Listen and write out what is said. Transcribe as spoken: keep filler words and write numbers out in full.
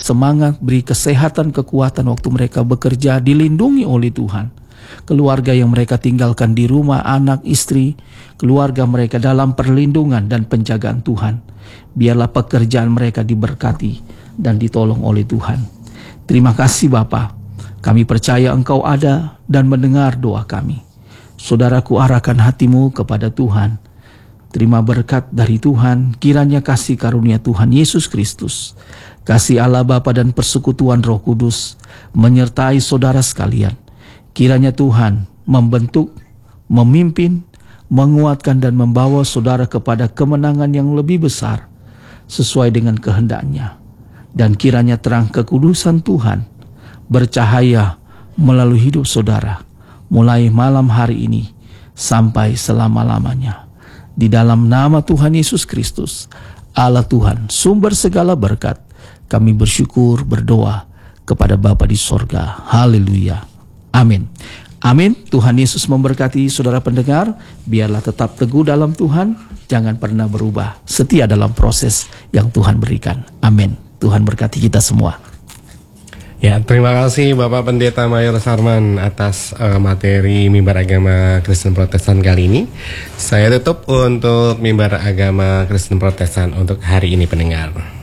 semangat, beri kesehatan, kekuatan waktu mereka bekerja, dilindungi oleh Tuhan. Keluarga yang mereka tinggalkan di rumah, anak, istri, keluarga mereka dalam perlindungan dan penjagaan Tuhan. Biarlah pekerjaan mereka diberkati dan ditolong oleh Tuhan. Terima kasih Bapa. Kami percaya Engkau ada dan mendengar doa kami. Saudaraku, arahkan hatimu kepada Tuhan. Terima berkat dari Tuhan, kiranya kasih karunia Tuhan Yesus Kristus, kasih Allah Bapa dan persekutuan Roh Kudus menyertai saudara sekalian. Kiranya Tuhan membentuk, memimpin, menguatkan dan membawa saudara kepada kemenangan yang lebih besar sesuai dengan kehendak-Nya. Dan kiranya terang kekudusan Tuhan bercahaya melalui hidup saudara mulai malam hari ini sampai selama-lamanya. Di dalam nama Tuhan Yesus Kristus, Allah Tuhan, sumber segala berkat, kami bersyukur berdoa kepada Bapa di sorga. Haleluya. Amin. Amin. Tuhan Yesus memberkati saudara pendengar. Biarlah tetap teguh dalam Tuhan. Jangan pernah berubah. Setia dalam proses yang Tuhan berikan. Amin. Tuhan berkati kita semua. Ya, terima kasih Bapak Pendeta Mayor Sarman atas uh, materi Mimbar Agama Kristen Protestan kali ini. Saya tutup untuk Mimbar Agama Kristen Protestan untuk hari ini pendengar.